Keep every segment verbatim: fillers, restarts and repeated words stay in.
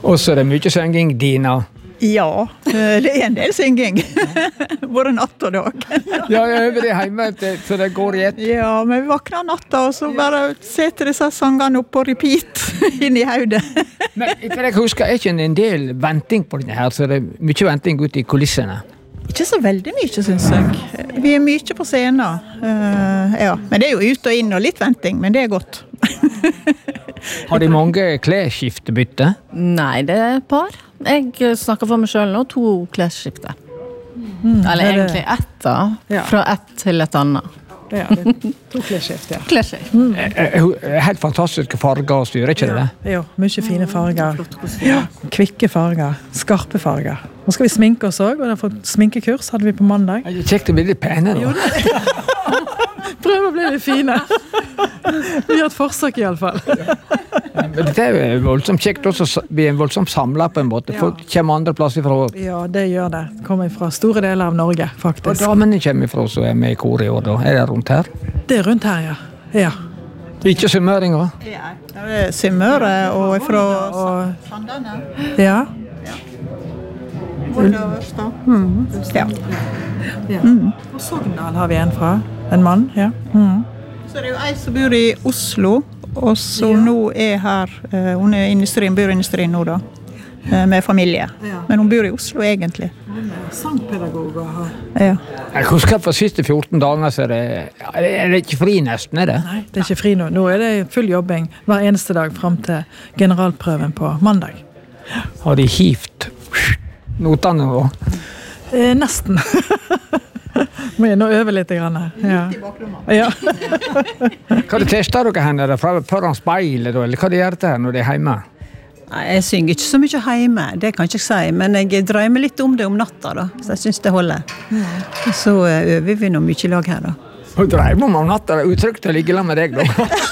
Og så er det mye synging, Dina. Ja, det er en del synging. Både natt og dag. Ja, jeg øver det hjemme, så det går i ett. Ja, men vi vakner natta, og så bare setter disse sangene opp på repeat inn i hodet. Men etter jeg husker, er ikke en del venting på denne her, så det er mye venting ute i kulissene. Ikke så veldig mye, synes jeg. Vi er mye på scenen. Uh, ja. Men det er jo ut og inn og litt venting, men det er godt. Har de mange klesskiftebytte? Nei, det er et par. Jeg snakker for meg selv nå, to klesskifter. Mm, Eller egentlig ett da, ja. Fra ett til et annet. Ja, det er to klesskift, ja. Klesskift. Mm. Helt fantastiske farger og styr, ikke det? Ja, jo, mye fine farger. Ja, kvikke farger, skarpe farger. Nå skal vi sminke oss også, og da for sminkekurs hadde vi på mandag. Det er kjekt å bli litt pene da. Prøv å bli litt fine. Vi har et forsøk i alle fall. Ja, men det er voldsomt kjekt også, vi er en voldsomt samlet på en måte. Folk kommer andre plasser fra. Ja, det gjør det. Kommer fra store deler av Norge, faktisk. Og damene kommer fra så er med i kor i år da. Er det rundt her? Det er rundt her, ja. Ja. Ikke summøringer? Ja, det er summøre og fra Sandane. Ja. Mm. Ja. Mm. Og Sogndal har vi en fra. En mann, ja. Mm. Så det er jo ei som bor i Oslo, og så ja. Nå er her, uh, hun er i industrien, bor i industrien nå da, uh, med familie. Ja. Men hun bor i Oslo egentlig. Hun er sangpedagog og har... Ja. Jeg husker for siste fjorten dager, så er det, er det ikke fri nesten, er det? Nei, det er ikke fri nå. Nå er det full jobbing hver eneste dag frem til generalprøven på mandag. Har de hivt notene nå? Eh, nesten. Må jeg nå øve litt grann her. Ja. Ja. Hva det tester dere henne? Er det foran speilet, eller hva det gjør det her når det er hjemme? Nei, jeg synger ikke så mye hjemme, det kan jeg ikke si, men jeg drømmer litt om det om natta da, så jeg synes det holder. Ja. Så øver vi noe mye i lag her da. Og drømmer om natta, det er utrygt å ligge sammen med deg da.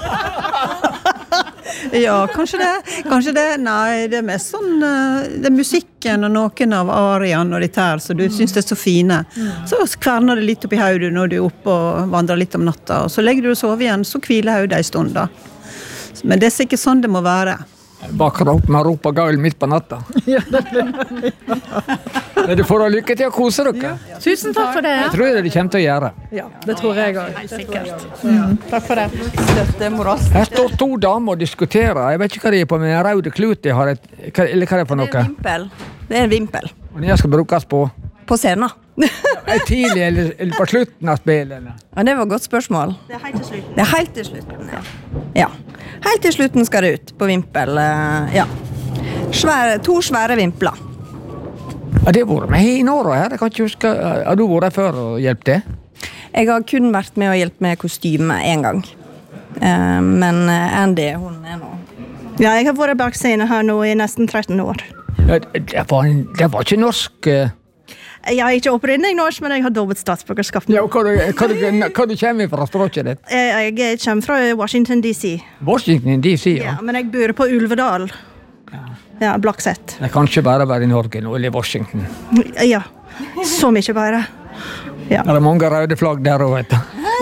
Ja, kanskje det. Kanskje det. Nei, det er mest sånn det er musikken og noen av ariene og ditt her, så du synes det er så fine. Så kverner det litt opp i hodet når du er oppe og vandrer litt om natta, og så legger du og sover igjen, så hviler hodet en stund da. Men det er sikkert sånn det må være. Bakker opp med rop og gaul midt på natta. Ja, det er det. får ha lykke til å kose dere. Ja. Tusen takk for det. Ja. Jeg tror det de kommer til å gjøre. Ja, det tror jeg også. Helt sikkert. Mm. Takk for det. Støtte morast. Her står to damer og diskuterer. Jeg vet ikke hva de er på, men en røde klut de har et, eller hva er det for noe? Det er en vimpel. Det er en vimpel. Og den skal brukes på? På scenen. Er tidlig eller, eller på slutten av spillene? Ja, det var et godt spørsmål. Det er helt til slutten. Det er helt til slutten, ja. Ja. Helt til slutten skal det ut på vimpel, ja. Svære, to svære vimpler. Ja, det har vært med i Norge her. Jeg kan ikke huske. Har du vært der før og hjulpet det? Jeg har kun vært med å hjelpe med kostyme en gang. Men Andy, hun er nå... Ja, jeg har vært bak scenen her nå i nesten tretten år. Ja, det, var, det var ikke norsk... Jeg er ikke opprinnelig norsk, men jeg har dobbelt statsborgerskap. Ja, hva, hva, hva du kommer fra språket ditt? Jeg, jeg kommer fra Washington D C. Washington D C, ja. Ja, men jeg bor på Ulvedal. Ja, ja Blakseth. Det kan ikke bare være i Norge nå, eller i Washington. Ja, så mye bare. Ja. Det er mange røde flagg der også, vet du.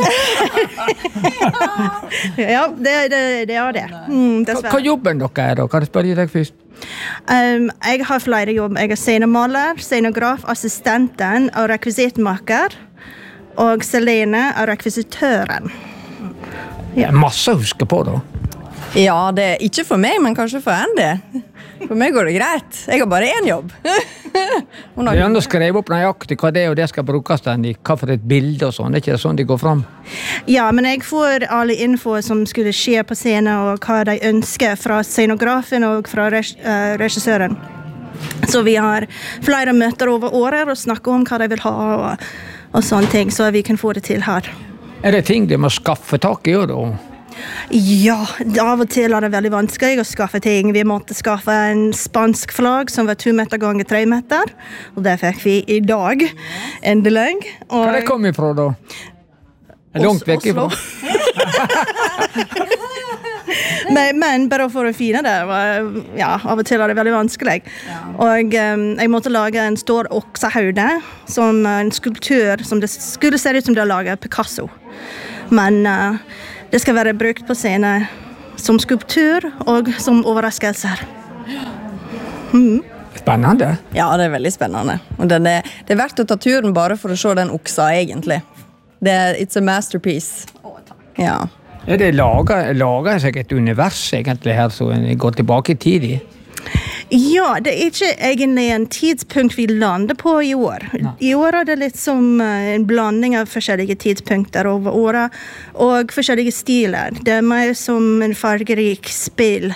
Ja, det, det, det er det. Mm, hva, hva jobben dere er da? Kan jeg spørre deg først? Um, jeg har flere jobb. Jeg er scenemaler, scenograf, assistenten og rekvisitmaker. Og Selene er rekvisitøren. Ja. Masse å huske på da. Ja, det er ikke for meg, men kanskje for Andy. For meg går det greit. Jeg har bare en jobb. Det er enda skrevet opp nøyaktig hva det er, og det skal brukes den i hva for et bilde og sånn. Det er ikke sånn de går frem? Ja, men jeg får alle info som skulle skje på scenen, og hva de ønsker fra scenografen og fra regissøren. Så vi har flere møter over året og snakker om hva de vil ha og, og sånne ting, så vi kan få det til her. Er det ting de må skaffe tak i da? Ja, av og til er det veldig vanskelig å skaffe ting. Vi måtte skaffe en spansk flagg som var to meter ganger tre meter, og det fikk vi i dag, endelig. Og... Hva det kom ifra da? Er langt vekk ifra? men, men bare for å finne det, var, ja, av og til er det veldig vanskelig. Og um, jeg måtte lage en stor oksehaude, som en skulptur, som det skulle se ut som det er laget Picasso. Men... Uh, Det skal være brukt på scenen som skulptur og som overraskelser. Mm. Spennende. Ja, det er veldig spennende. Og det, er, det er verdt å ta turen bare for å se den oksa, egentlig. Det er, it's a masterpiece. Ja. Er det laget, laget seg et univers egentlig her, så en går tilbake i tid i? Ja, det er ikke egentlig en tidspunkt vi lander på i år. Nei. I år er det litt som en blanding av forskjellige tidspunkter over året, og forskjellige stiler. Det er mer som en fargerik spill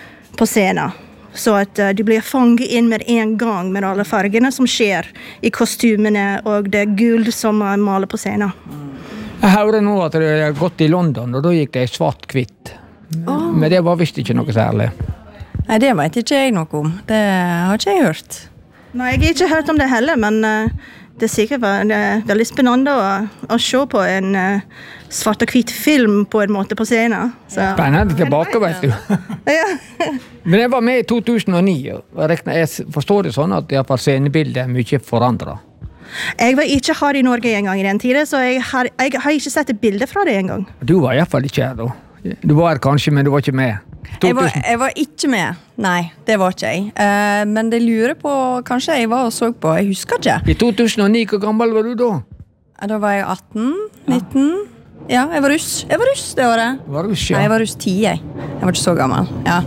på scenen. Så at uh, du blir fanget inn med en gang med alle fargene som skjer i kostymene, og det guld som er malet på scenen. Jeg hører nå at det har gått i London, og da gikk det svart-kvitt. Oh. Men det var visst ikke noe særlig. Nei, det vet ikke jeg noe om. Det har ikke jeg hørt. Nei, jeg har ikke hørt om det heller, men uh, det er sikkert det er veldig spennende å, å se på en uh, svart og hvit film på en måte på scenen. Så. Spennende tilbake, vet du. Ja. Men jeg var med i to tusen og ni, og jeg forstår det sånn at i hvert fall scenebildet er mye forandret. Jeg var ikke her i Norge en gang i den tiden, så jeg har, jeg har ikke sett et bilde fra det en gang. Du var i hvert fall ikke her da. Du var her kanskje, men du var ikke med. Jeg var, jeg var ikke med. Nei, det var ikke jeg. Uh, men det lurer på, kanskje jeg var og så på, jeg husker ikke. I to tusen og ni, hvor gammel var du da? Da var jeg atten, nitten. Ja, jeg var russ. Jeg var russ det året. Var russ, ja. Nei, jeg var russ ti, jeg. Jeg var ikke så gammel. Ja.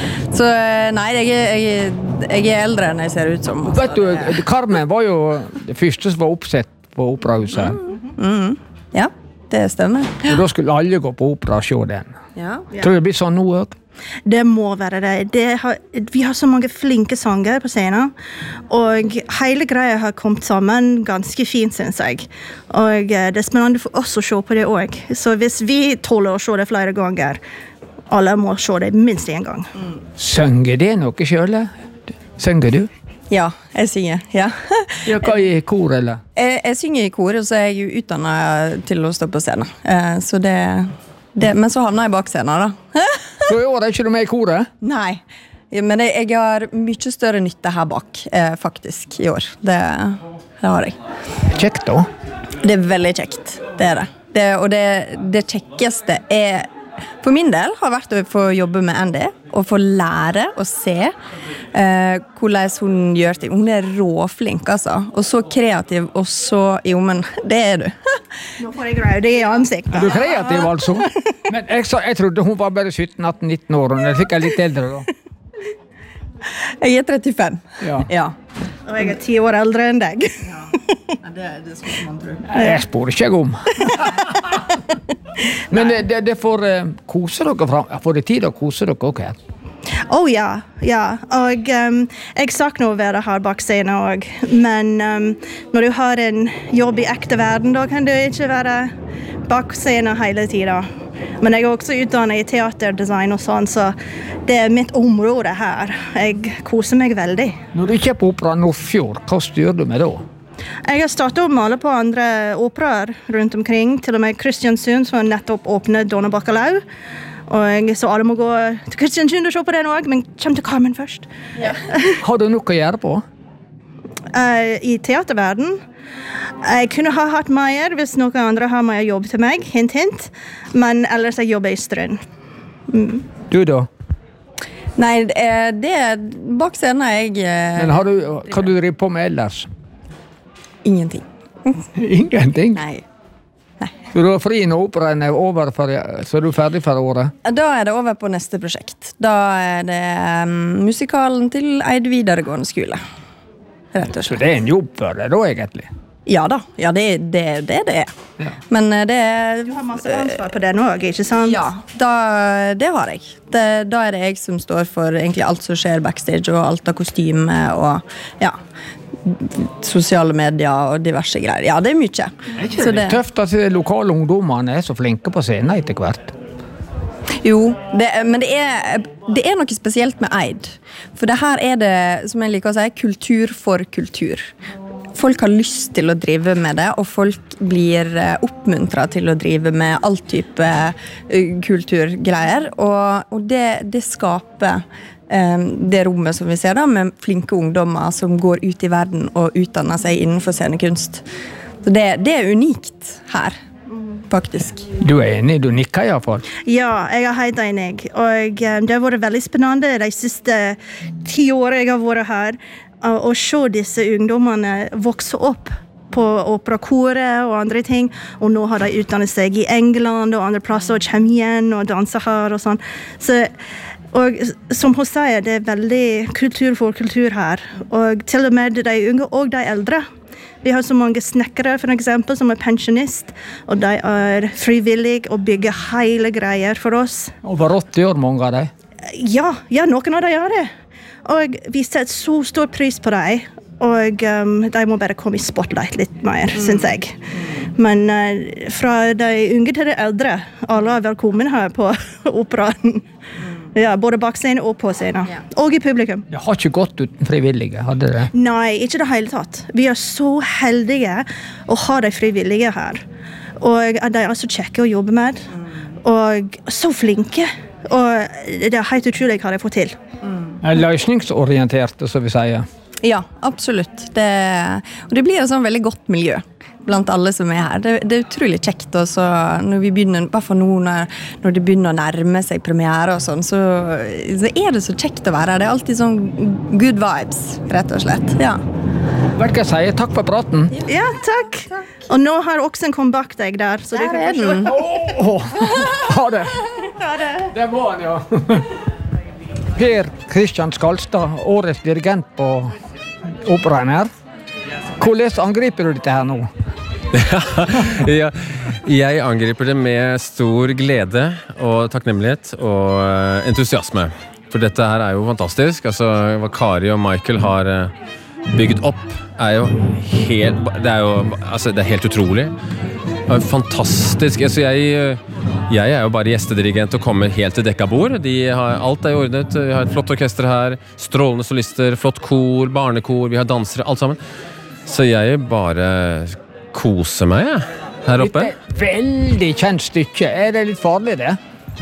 Så nei, jeg, jeg, jeg er eldre enn jeg ser ut som. Vet du, Carmen var jo det første som var oppsett på operahuset. Mm. Mm. Ja, det stemmer. Og da skulle alle gå på opera og se den. Ja. Tror du det blir sånn nå også? Det må være det. det har, vi har så mange flinke sanger på scenen, og hele greia har kommet sammen ganske fint, synes jeg. Og det er spennende for oss å se på det også. Så hvis vi tåler å se det flere ganger, alle må se det minst en gang. Mm. Sønger det noe selv? Sønger du? Ja, jeg synger, ja. Ja, hva i kor, eller? Jeg, jeg synger i kor, og så er jeg jo utdannet til å stå på scenen. Så det, det, men så havner jeg bak scenen, da. Så i år er ikke du med i koret? Nei, men jeg, jeg har mye større nytte her bak, eh, faktisk, i år. Det, det har jeg. Kjekt da? Det er veldig kjekt, det er det. det og det, det kjekkeste er, for min del, har vært å få jobbe med Andy, og få lære å se eh, hvordan hun gjør ting. Hun er råflink, altså. Og så kreativ, og så, jo, men det er du. Nå får jeg greie det i ansiktet. Er du kreativ, altså? Men jeg, sa, jeg trodde hun var bare sytten, atten, nitten år, og jeg fikk jeg litt eldre da. Jeg er trettifem. Ja. Ja. Og jeg er ti år eldre enn deg. Ja. Det, det skal man tro. Jeg spør ikke jeg om. Men det, det, det får uh, kose dere fram. Får det tid å kose dere også her? Åh oh, ja, ja. Og um, jeg savner å være her bak scenen også. Men um, når du har en jobb i ekte verden, da kan du ikke være bak scenen hele tiden. Men jeg er også utdannet i teaterdesign og sånn, så det er mitt område her. Jeg koser meg veldig. Når du ikke er på Opera Nordfjord, hva styrer du med da? Jeg har startet å male på andre operaer rundt omkring, til og med Kristiansund, som har nettopp åpnet Donna Bacalao. Og så alle må gå til Kristiansund og se på den også, men kom til Carmen først. Ja. Har du noe å gjøre på? Uh, I teaterverden. Jeg kunne ha hatt mer hvis noen andre har mer jobb til meg, hint, hint. Men ellers jeg jobber i Strøn. Mm. Du da? Nei, det er bak scenen jeg... Men har du, hva du driver på med ellers? Ingenting. Ingenting? Nei. Nei. Så du er fri når operaen er over, for, så er du ferdig for året? Da er det over på neste prosjekt. Da er det um, musikalen til Eid videregående skole. Rett og slett. Så det er en jobb for deg da, egentlig? Ja da, ja, det er det det, det er. Ja. Men det er... Du har masse ansvar på det nå, ikke sant? Ja, da, det har jeg. Det, da er det jeg som står for egentlig alt som skjer backstage, og alt av kostyme, og ja, sosiale medier og diverse greier. Ja, det er mye. Det er ikke så det er tøft at lokale ungdommene er så flinke på scenen etter hvert. Jo, det, men det er, det er noe spesielt med Eid. For det her er det, som jeg liker å si, kultur for kultur. Folk har lyst til å drive med det, og folk blir oppmuntret til å drive med all type kulturgreier. Og, og det, det skaper um, det rommet som vi ser da, med flinke ungdommer som går ut i verden og utdanner seg innenfor scenekunst. Så det, det er unikt her. faktisk. Du er enig, du nikker i hvert fall. Ja, jeg er helt enig. Og um, det har vært veldig spennende de siste ti årene jeg har vært her, uh, å se disse ungdommene vokse opp på operakoret og andre ting, og nå har de utdannet seg i England og andre plasser og kommer igjen og danser her og sånn. Så, og som hun sier, det er veldig kultur for kultur her, og til og med de unge og de eldre. Vi har så mange snekkere for eksempel som er pensjonist, og de er frivillige og bygger hele greier for oss. Over åtti år mange av dem. Ja, ja, noen av dem gjør det. Og vi setter så stor pris på dem. Og um, de må bare komme i spotlight litt mer, mm. synes jeg. Men uh, fra de unge til de eldre, alle er velkommen her på operaen. Ja, både bak scenen og på scenen. Ja. Og i publikum. Det har ikke gått uten frivillige, hadde det? Nei, ikke det hele tatt. Vi er så heldige å ha de frivillige her. Og de er så kjekke å jobbe med. Og så flinke. Og det er helt utrolig hva de får til. Mm. Løsningsorienterte, så vi sier. Ja, absolutt. Det, og det blir et sånn veldig godt miljø blant alle som er her. Det, det er utrolig kjekt også, når vi begynner, bare for nå når, når det begynner å nærme seg premiere og sånn, så, så er det så kjekt å være her. Det er alltid sånn good vibes, rett og slett. Ja. Hva skal jeg si? Takk for praten. Ja, takk. takk. Og nå har oksen kommet bak deg der, så der du kan få se. Oh, oh. Ha det. Ha det. Det var han, ja. Per Kristian Skalstad, årets dirigent på operaen her. Hvordan angriper du dette her nå? ja, jeg angriper det med stor glede og takknemlighet og entusiasme. For dette her er jo fantastisk. Altså, hva Kari og Michael har bygd opp er jo helt, det er jo, altså, det er helt utrolig. Det er fantastisk. Altså, jeg, jeg er jo bare gjestedirigent og kommer helt til dekka bord. De har, alt er ordnet. Vi har et flott orkester her, strålende solister, flott kor, barnekor, vi har dansere, alt sammen. Så jeg bare koser meg jeg, her oppe. Et veldig kjent stykke. Er det litt farlig, det?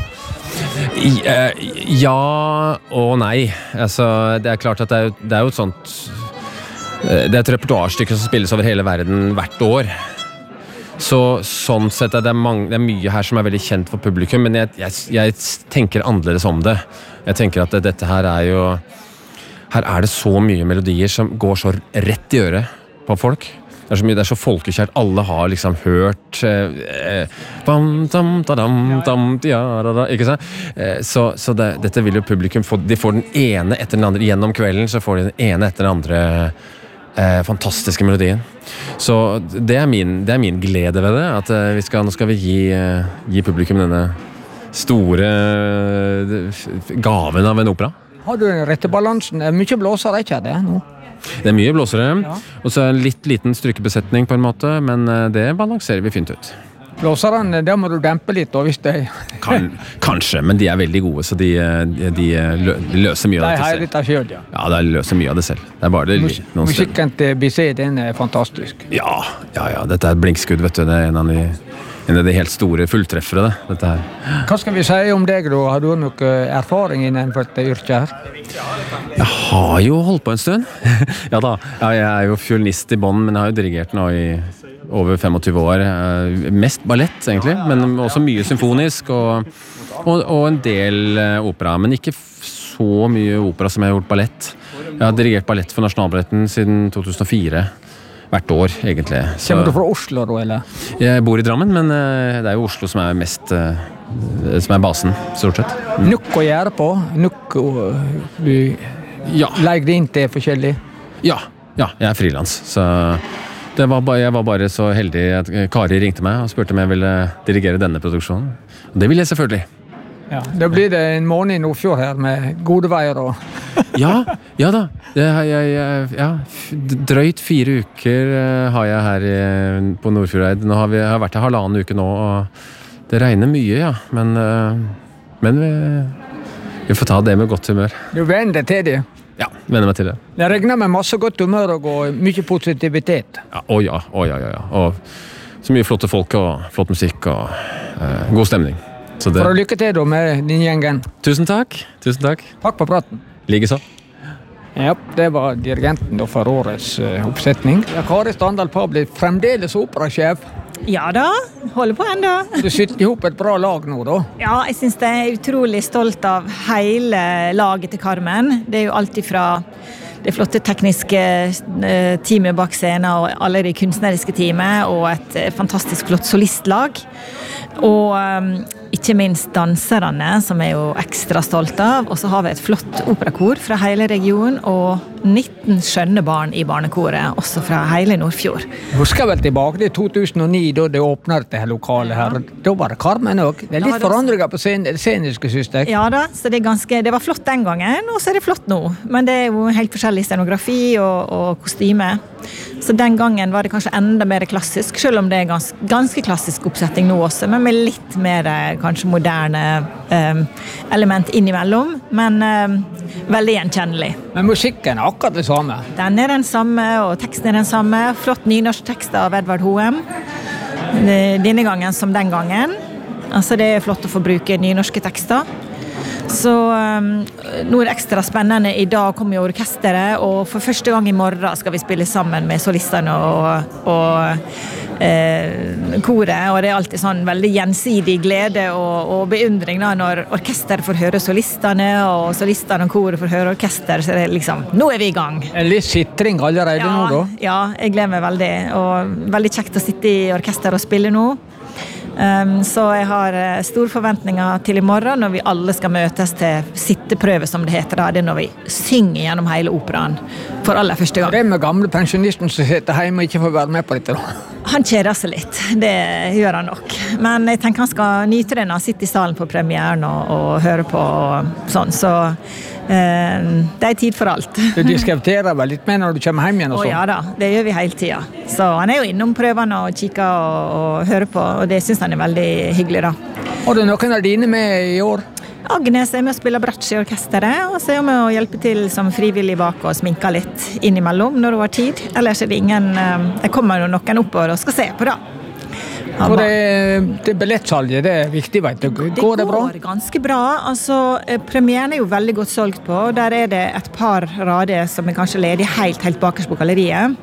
Ja og nei. Altså, det er klart at det er, det er jo et sånt... Det er et repertoarstykke som spilles over hele verden hvert år. Så sånn sett er det, mange, det er mye her som er veldig kjent for publikum, men jeg, jeg, jeg tenker annerledes om det. Jeg tenker at det, dette her er jo... Her er det så mye melodier som går så rett i øret på folk. Det er så mye, det er så folkekjært. Alle har liksom hørt eh, bam, dam, da, dam, dam, ja, da, da, ikke sant? Eh, så så det, dette vil jo publikum få. De får den ene etter den andre. Gjennom kvelden så får de den ene etter den andre eh, fantastiske melodien. Så det er min, det er min glede ved det. At eh, vi skal, nå skal vi gi, eh, gi publikum denne store eh, gaven av en opera. Har du den rette balansen? Det er mye blåser, ikke det nå? Det er mye blåsere, ja. Og så en litt liten strykebesetning på en måte, men det balanserer vi fint ut. Blåserne, der må du dempe litt, og hvis det... Kan, kanskje, men de er veldig gode, så de, de, de løser mye av det selv. De har litt av selv, ja. Ja, de løser mye av det selv. Det er bare det Mus noen musikken til Bizet, den er fantastisk. Ja, ja, ja, dette er et blinkskudd, vet du. Det er en av de, en av de helt store fulltreffere, det, dette her. Hva skal vi si om deg, da? Har du noe erfaring innenfor dette yrket her? Jeg har jo holdt på en stund. Ja da, ja, jeg er jo fiolinist i bånd, men jeg har jo dirigert nå i over tjuefem år. Mest ballett, egentlig, men også mye symfonisk og, og, og en del opera, men ikke så mye opera som jeg har gjort ballett. Jeg har dirigert ballett for Nasjonalballetten siden to tusen og fire. Hvert år, egentlig. Så, kommer du fra Oslo, da, eller? Jeg bor i Drammen, men det er jo Oslo som er mest, som er basen, stort sett. Mm. Nok å gjøre på? Nok å ja. legge det inn til forskjellig? Ja, ja, jeg er frilans, så det var bare, jeg var bare så heldig at Kari ringte meg og spurte om jeg ville dirigere denne produksjonen. Og det ville jeg selvfølgelig. Ja, da blir det en måned i Nordfjord her med gode veier og... ja, ja da. Det har jeg, jeg, ja, drøyt fire uker har jeg her i, på Nordfjordeid. Nå har vi har vært her halvannen uke nå, og det regner mye, ja. Men, men vi, vi får ta det med godt humør. Du venner deg til det? Ja, venner meg til det. Det regner med masse godt humør og mye positivitet. Ja, å ja, å ja, ja, ja. Og så mye flotte folk og flott musikk og uh, god stemning. Så det... For å lykke til da med din gjengen. Tusen takk. Tusen takk. Takk for praten. Likeså. Ja, det var dirigenten da for årets uh, oppsetning. Ja, Kari Standal Paa blir fremdeles operasjef. Ja da, holder på enda. Du sitter ihop et bra lag nå da. Ja, jeg synes det er utrolig stolt av hele laget til Carmen. Det er jo alltid fra det flotte tekniske teamet bak scenen og alle de kunstneriske teamet og et fantastisk flott solistlag. Og um, ikke minst danserne, som er jo ekstra stolt av. Og så har vi et flott operakor fra hele regionen og nitten skjønne barn i barnekoret, også fra hele Nordfjord. Jeg husker vel tilbake til to tusen og ni, da det åpnet det her lokalet her. Da var det Carmen også. Det er litt forandringer på scen- det sceniske, synes jeg. Ja da, så det, er ganske, det var flott den gangen, og så er det flott nå. Men det er jo helt forskjellig scenografi og, og kostyme. Så den gangen var det kanskje enda mer klassisk, selv om det er ganske, ganske klassisk oppsetting nå også, men med litt mer kanskje moderne um, element innimellom, men um, veldig gjenkjennelig. Men musikken er akkurat det samme. Den er den samme, og teksten er den samme. Flott nynorsk tekst av Edvard Hoem. Denne gangen som den gangen. Altså det er flott å få bruke nynorske tekster. Så um, nå er det ekstra spennende. I dag kommer jo orkesteret, og for første gang i morgen skal vi spille sammen med solistene og, og eh, koret, og det er alltid sånn veldig gjensidig glede og, og beundring da, når orkesteret får høre solistene, og solistene og koret får høre orkester, så det er liksom, nå er vi i gang. En litt sittring allerede ja, nå da? Ja, jeg gleder meg veldig, og veldig kjekt å sitte i orkester og spille nå. Um, så jeg har store forventninger til i morgen når vi alle skal møtes til sitteprøve, som det heter da. Det er når vi synger gjennom hele operaen for aller første gang. Det er med gamle pensjonisten som sitter hjemme og ikke får være med på dette da. Han kjeder seg litt, det gjør han nok. Men jeg tenker han skal nyte det når han sitter i salen på premieren og, og hører på og sånn, så eh, det er tid for alt. Du diskuterer vel litt med når du kommer hjem igjen og sånn? Å ja da, det gjør vi hele tiden. Så han er jo innom prøvene og kikker og, og hører på, og det synes han er veldig hyggelig da. Har du noen av dine med i år? Agnes er med å spille bratsj i orkesteret, og så er hun med å hjelpe til som frivillig bak og sminke litt innimellom når hun har tid. Ellers er det ingen, det kommer jo noen oppover og skal se på da. Og det, det billettsalget, det er viktig, vet du. Går det, går det bra? Det går ganske bra. Altså, premieren er jo veldig godt solgt på. Der er det et par rader som er kanskje ledig helt, helt bakerst på galleriet.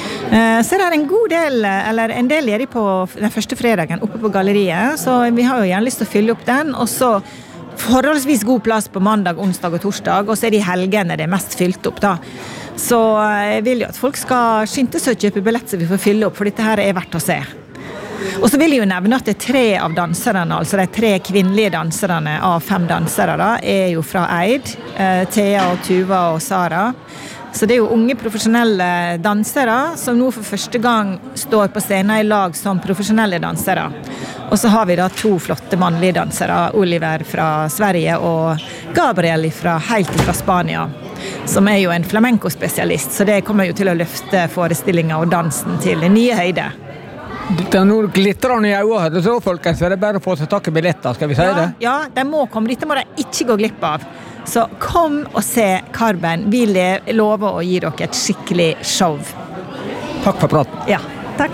Så det er en god del, eller en del ledig på den første fredagen oppe på galleriet, så vi har jo gjerne lyst til å fylle opp den, og så forholdsvis god plass på mandag, onsdag og torsdag, og så er det i helgene det er mest fylt opp da. Så jeg vil jo at folk skal skynde seg å kjøpe billett så vi får fylle opp, for dette her er verdt å se. Og så vil jeg jo nevne at det er tre av danserne, altså de tre kvinnelige danserne av fem dansere da, er jo fra Eid, eh, Thea og Tuva og Sara. Så det er jo unge profesjonelle dansere som nå for første gang står på scenen i lag som profesjonelle dansere. Og så har vi da to flotte mannlige dansere, Oliver fra Sverige og Gabriel fra, helt fra Spania, som er jo en flamenco-spesialist, så det kommer jo til å løfte forestillingen og dansen til en nye høyde. Det er noe glittrende i øynene her, så folkens, så er det bare å få seg tak i billetter, skal vi si det? Ja, ja, de må komme, dette må de ikke gå glipp av. Så kom og se Carmen, vi lover å gi dere et skikkelig show. Takk for praten. Ja, takk.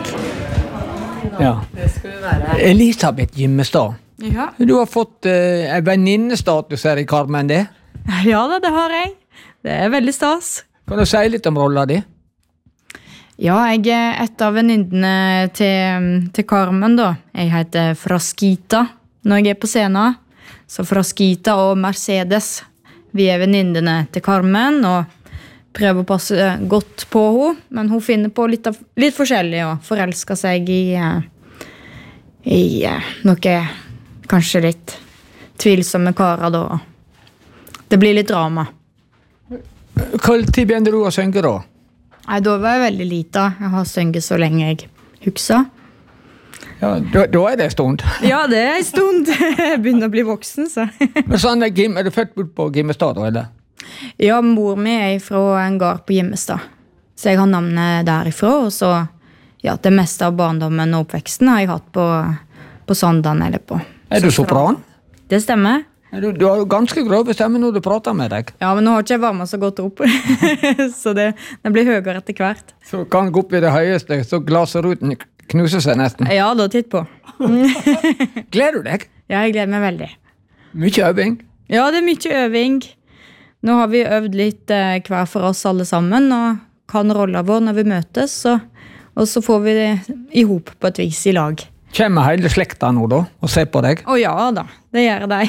Ja. Elisabeth Gimmestad, ja. Du har fått uh, en venninnestatus her i Carmen, det? Ja da, det har jeg. Det er veldig stas. Kan du si litt om rollen din? Ja, jeg er et av venninnene til, til Carmen da. Jeg heter Frasquita når jeg er på scenen. Så Frasquita og Mercedes, vi er venninnene til Carmen og prøver å passe godt på henne. Men hun finner på litt, av, litt forskjellig og forelsker seg i, i noe kanskje litt tvilsomme karer da. Det blir litt drama. Hva tid begynte du å synge da? Nei, da var jeg veldig lite. Jeg har synget så lenge jeg husker. Ja, da, da er det en stund. Ja, det er en stund. Jeg begynner å bli voksen, så. Men sånn, er, er du født på Gimmestad da, eller? Ja, mor mi er fra en gard på Gimmestad. Så jeg har navnet derifra, og så, ja, det meste av barndommen og oppveksten har jeg hatt på, på Sondan eller på. Er du sopran? Det stemmer. Du, du har jo ganske grove stemme når du prater med deg. Ja, men nå har ikke jeg varmet så godt opp. Så det, det blir høyere etter hvert. Så kan gå opp i det høyeste, så glaseruten knuser seg nesten. Ja, da titt på. Gleder du deg? Ja, jeg gleder meg veldig. Mye øving? Ja, det er mye øving. Nå har vi øvd litt eh, hver for oss alle sammen, og kan rolla vår når vi møtes. Så, og så får vi det ihop på et vis i lag. Kommer hele slekta nå da, og ser på deg? Å ja da, det gjør de.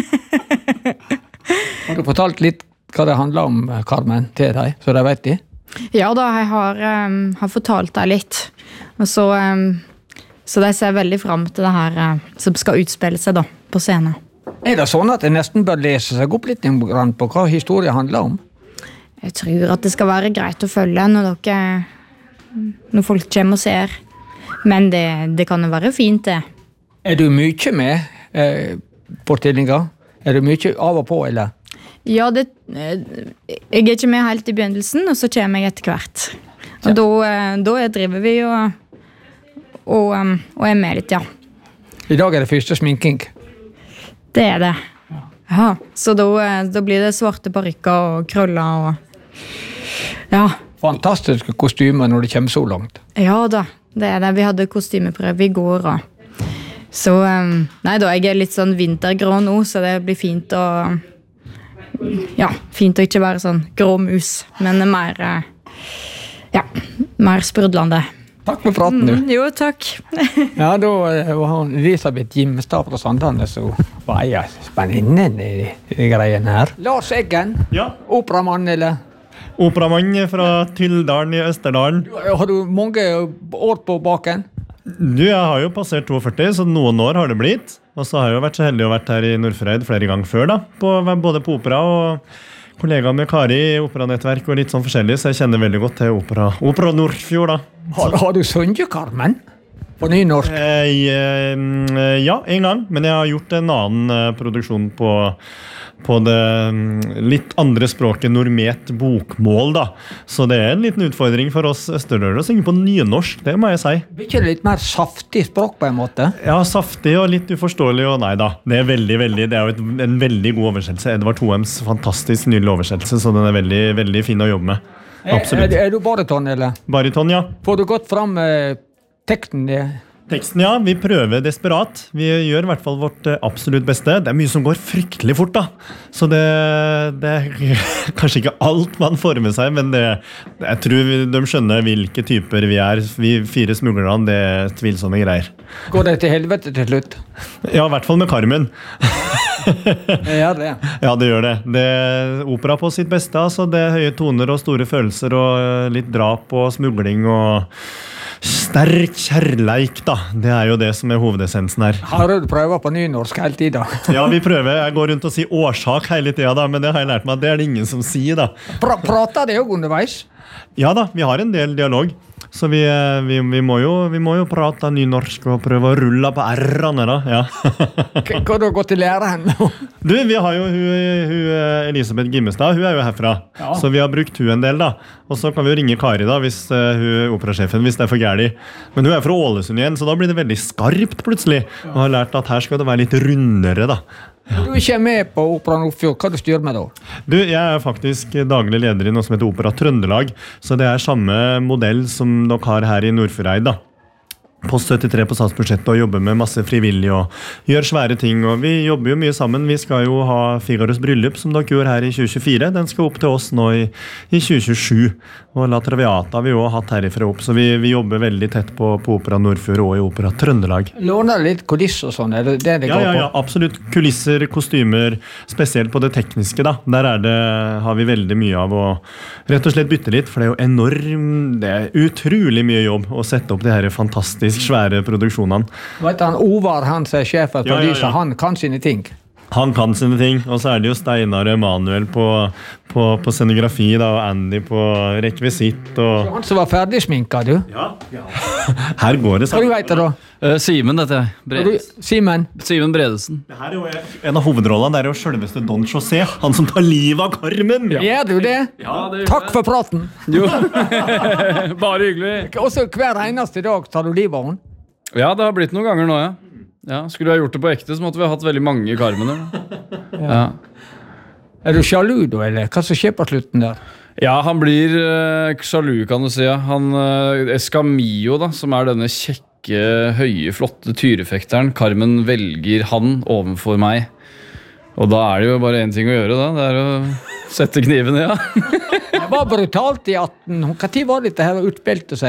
Har du fortalt litt hva det handler om, Carmen, til deg, så de vet de? Ja da, jeg har, um, har fortalt dem litt. Og så, um, så de ser veldig frem til det her uh, som skal utspille seg da, på scenen. Er det sånn at jeg nesten bør lese seg opp litt på hva historien handler om? Jeg tror at det skal være greit å følge når, dere, når folk kommer og ser. Men det, det kan jo være fint, det. Er du mye med eh, på stillinger? Er du mye av og på, eller? Ja, det, jeg er ikke med helt i begynnelsen, og så kommer jeg etter hvert. Og ja. da, da driver vi og, og, og er med litt, ja. I dag er det første sminking. Det er det. Ja, så da, da blir det svarte parykker og krøller og... Ja. Fantastiske kostymer når det kommer så langt. Ja da, det er det. Vi hadde kostymeprøve i går. Og... Så, nei da, jeg er litt sånn vintergrå nå, så det blir fint å... Ja, fint å ikke være sånn grå mus, men mer... Ja, mer sprudlende. Takk for praten, du. Mm, jo, takk. Ja, da var Elisabeth Gimstad fra Sandane, så var jeg spennende i de greiene her. Lars Eggen, ja. Operamann, eller? Operamann fra Tyldalen i Østerdalen. Har du mange år på baken? Du, jeg har jo passert førti, så noen år har det blitt. Og så har jeg jo vært så heldig å vært her i Nordfjordeid flere ganger før, da. På, både på opera og kollegaer med Kari i operanettverk og litt sånn forskjellig, så jeg kjenner veldig godt til opera, opera Nordfjord, da. Har, har du sunget, Carmen? På nynorsk? Eh, ja, en gang. Men jeg har gjort en annen produksjon på, på det litt andre språket normet bokmål, da. Så det er en liten utfordring for oss østerdøler å synge på nynorsk, det må jeg si. Blir ikke det litt mer saftig språk på en måte? Ja, saftig og litt uforståelig, og nei da. Det er veldig, veldig, det er jo et, en veldig god oversettelse. Edvard Thoems fantastisk nydelig oversettelse, så den er veldig, veldig fin å jobbe med. Absolutt. Er, er, er du bariton, eller? Bariton, ja. Får du gått frem eh, teksten? Teksten, ja. Vi prøver desperat. Vi gjør i hvert fall vårt absolutt beste. Det er mye som går fryktelig fort, da. Så det, det er kanskje ikke alt man får med seg, men det, jeg tror de skjønner hvilke typer vi er. Vi fire smuglerne, det er tvilsomme greier. Går det til helvete til slutt? Ja, i hvert fall med Carmen. Ja, det. Ja, det gjør det. Det er opera på sitt beste, altså. Det er høye toner og store følelser og litt drap og smugling og sterk kjærleik, da. Det er jo det som er hovedessensen her. Har du prøver på nynorsk hele tiden? Ja, vi prøver. Jeg går rundt og sier årsak hele tiden, da, men det har jeg lært meg at det er det ingen som sier, da. Pra prater det jo underveis? Ja da, vi har en del dialog. Så vi, vi, vi, må jo, vi må jo prate nynorsk og prøve å rulle på r-ene, da. Ja. Hva har du gått til lære henne? Du, vi har jo hun, hun Elisabeth Gimmestad, hun er jo herfra. Ja. Så vi har brukt hun en del, da. Og så kan vi jo ringe Kari, da, hvis uh, hun operasjefen, hvis det er for gærlig. Men hun er fra Ålesund igjen, så da blir det veldig skarpt plutselig. Og har lært at her skal det være litt rundere, da. Ja. Du er ikke med på Opera Nordfjord. Hva du styrer med da? Du, jeg er faktisk daglig leder i noe som heter Opera Trøndelag, så det er samme modell som dere har her i Nordfjordeid, da. Post syttitre på statsbudsjettet og jobber med masse frivillig og gjør svære ting, og vi jobber jo mye sammen. Vi skal jo ha Figaros bryllup som dere gjorde her i tjue tjuefire. Den skal opp til oss nå i, i tjue tjuesju, og La Traviata har vi jo hatt herifra opp, så vi, vi jobber veldig tett på, på Opera Nordfjord og i Opera Trøndelag. Låner litt kulisser og sånn, er det det det ja, går ja, på? Ja, absolutt. Kulisser, kostymer, spesielt på det tekniske, da. Der er det, har vi veldig mye av å rett og slett bytte litt, for det er jo enorm, det er utrolig mye jobb å sette opp de her fantastiske svære produksjonene. Vet han, Ovar, han som er sjef for ja, ja, ja. Han kan sine ting. Han kan sine ting, og så er det jo Steinar Emanuel på, på, på scenografi, da, og Andy på rekvisitt. Og... Han som var ferdig sminket, du? Ja, ja. Her går det sammen. Hva vet du da? Uh, Simen, dette er Bredesen. Simen? Simen Bredesen. Det her er jo en av hovedrollene, det er jo selveste Don José, han som tar livet av Carmen. Ja. Gjør du det? Ja, det Takk for praten. Jo, bare hyggelig. Og så hver eneste dag tar du livet av henne? Ja, det har blitt noen ganger nå, ja. Ja, skulle vi ha gjort det på ekte, så måtte vi ha hatt veldig mange Carmener. Ja. Er du sjalu da, eller hva som skjer på slutten der? Ja, han blir uh, sjalu, kan du si. Han uh, Escamillo, da, som er denne kjekke, høye, flotte tyrefekteren. Carmen velger han ovenfor meg. Og da er det jo bare en ting å gjøre, da. Det er å sette kniven, ja. Det var brutalt i atten. Hva tid var dette her utspilte seg?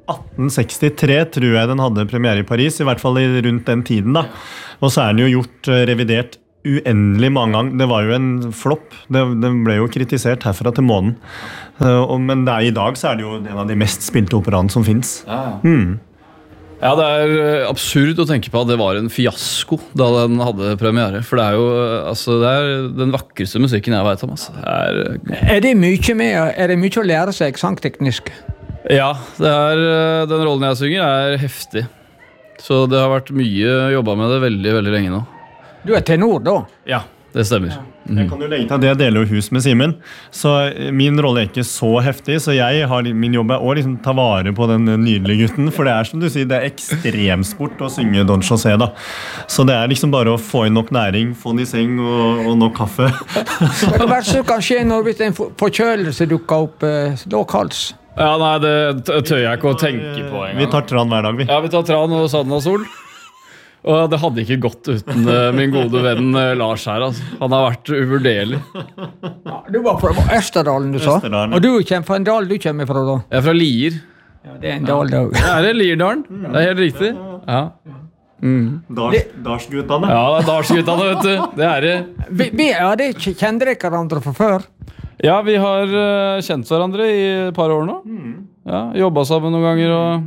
atten sekstitre tror jeg den hadde premiere i Paris, i hvert fall rundt den tiden da. Og så er den jo gjort revidert uendelig mange ganger. Det var jo en flopp. Det, det ble jo kritisert herfra til månen. Uh, men det er, i dag så er det jo en av de mest spilte operaene som finnes. Ja, ja. Mm. Ja, det er absurd å tenke på at det var en fiasko da den hadde premiere. For det er jo altså, det er den vakreste musikken jeg vet om. Altså. Det er, er, det mye med, er det mye å lære seg sangteknisk? Ja, det er, den rollen jeg synger er heftig. Så det har vært mye jobbet med det veldig, veldig lenge nå. Du er tenor da? Ja, det stemmer. Mm. Jeg kan jo legge til at jeg deler jo hus med Simen, så min rolle er ikke så heftig, så jeg har, min jobb er å liksom ta vare på den nydelige gutten, for det er som du sier, det er ekstremsport å synge Don José da. Så det er liksom bare å få inn nok næring, få den i seng og, og nok kaffe. Hva er det som kan skje når hvis en forkjølelse dukker opp eh, lokals? Ja, nei, det tør jeg ikke å tenke på en gang. Vi tar tran hver dag, vi. Ja, vi tar tran og sand og sol. Og det hadde ikke gått uten uh, min gode venn uh, Lars her. Altså. Han har vært uvurderlig. Ja, du var fra Østerdalen, du sa. Østerdalen, ja. Og du kommer fra en dal du kommer fra da? Jeg er fra Lier. Ja, det er en dal da. Ja, er det Lierdalen? Det er helt riktig. Ja. Mm. Dars, Darsguttene. Ja, det er Darsguttene, vet du. Det er det. Vi, vi, ja, det kjenner dere hverandre fra før? Ja, vi har uh, kjent hverandre i et par år nå. Ja, jobbet sammen noen ganger og...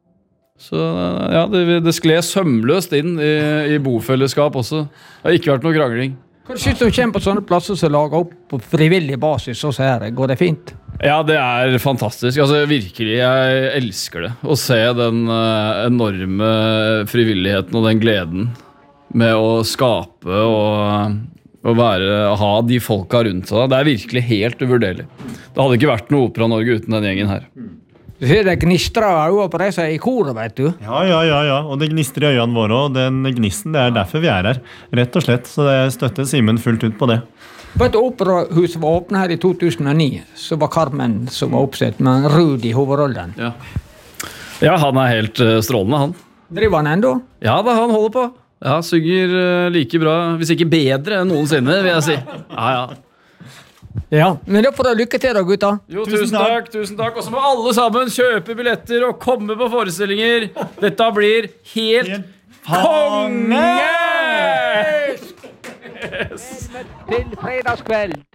Så ja, det, det skled sømløst inn i, i bofellesskap også. Det har ikke vært noe krangling. Hva synes du kommer på sånne plasser som lager opp på frivillig basis, og så her, går det fint? Ja, det er fantastisk. Altså, virkelig, jeg elsker det. Å se den uh, enorme frivilligheten og den gleden med å skape og, og være, ha de folka rundt seg. Det er virkelig helt uvurderlig. Det hadde ikke vært noe Opera Norge uten den gjengen her. Du ser det gnistrer av øynene på deg som er i koret, vet du. Ja, ja, ja, ja. Og det gnistrer i øynene våre, og den gnisten, det er derfor vi er her. Rett og slett, så jeg støtter Simen fullt ut på det. På et operahuset var åpnet her i to tusen og ni, så var Carmen som var oppsett med Rudi i hovedrollen. Ja. Ja, han er helt uh, strålende, han. Driver han enda? Ja, da, han holder på. Ja, synger uh, like bra, hvis ikke bedre enn noensinne, vil jeg si. Ja, ja. Ja, men da får du lykke til da, gutta. Jo, tusen takk, tusen takk. Og så må alle sammen kjøpe billetter og komme på forestillinger. Dette blir helt konge! Til fredagskveld.